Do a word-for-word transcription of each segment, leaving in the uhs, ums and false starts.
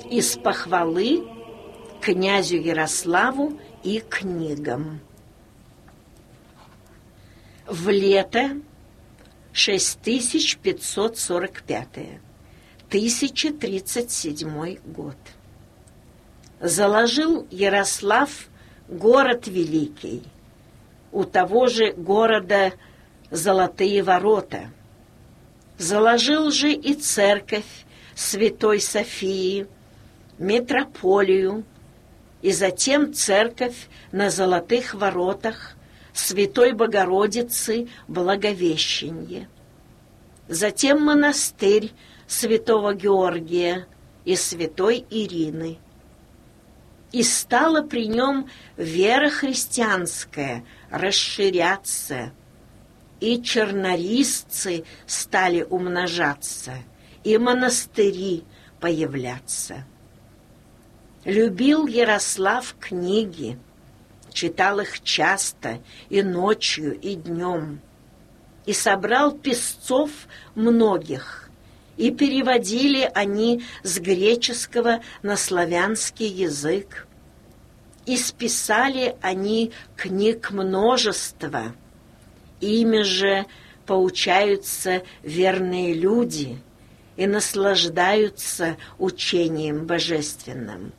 из похвалы князю Ярославу и книгам. В лето шесть тысяч пятьсот сорок пятое, тысяча тридцать седьмой год. Заложил Ярослав город великий, у того же города Золотые ворота. Заложил же и церковь Святой Софии, митрополию, и затем церковь на Золотых воротах Святой Богородицы Благовещенье. Затем монастырь Святого Георгия и Святой Ирины. И стала при нем вера христианская расширяться, и чернорисцы стали умножаться, и монастыри появляться. Любил Ярослав книги, читал их часто и ночью, и днем, и собрал писцов многих, и переводили они с греческого на славянский язык, и списали они книг множество. Ими же поучаются верные люди и наслаждаются учением божественным.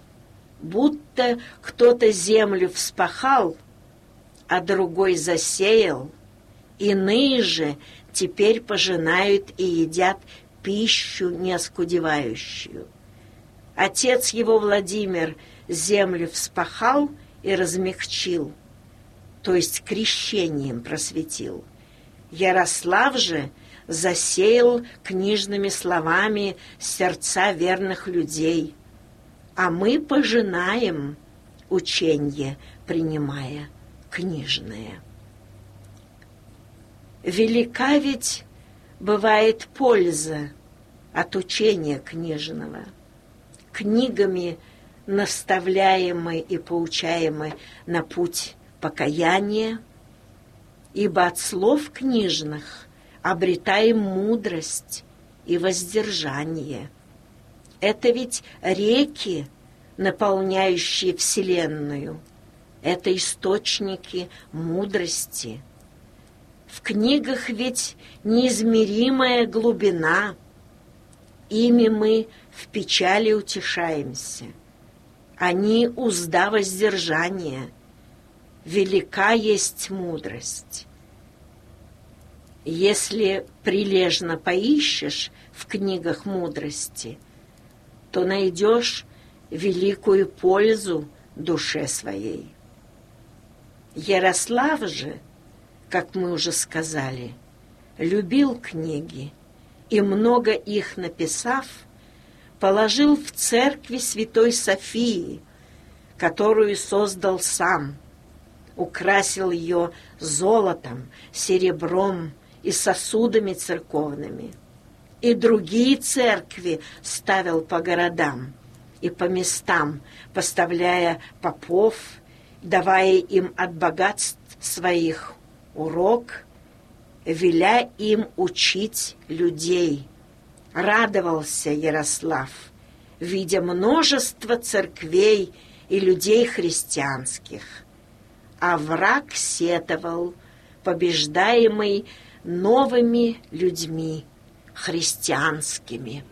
Будто кто-то землю вспахал, а другой засеял, иные же теперь пожинают и едят пищу неоскудевающую. Отец его Владимир землю вспахал и размягчил, то есть крещением просветил. Ярослав же засеял книжными словами сердца верных людей, а мы пожинаем ученье, принимая книжное. Велика ведь бывает польза от учения книжного. Книгами наставляемы и поучаемы на путь покаяния, ибо от слов книжных обретаем мудрость и воздержание. Это ведь реки, наполняющие вселенную, это источники мудрости. В книгах ведь неизмеримая глубина, ими мы в печали утешаемся. Они узда воздержания, велика есть мудрость. Если прилежно поищешь в книгах мудрости, то найдешь великую пользу душе своей. Ярослав же, как мы уже сказали, любил книги, и много их написав, положил в церкви Святой Софии, которую создал сам, украсил ее золотом, серебром и сосудами церковными, и другие церкви ставил по городам и по местам, поставляя попов, давая им от богатств своих урок, веля им учить людей. Радовался Ярослав, видя множество церквей и людей христианских, а враг сетовал, побеждаемый новыми людьми христианскими.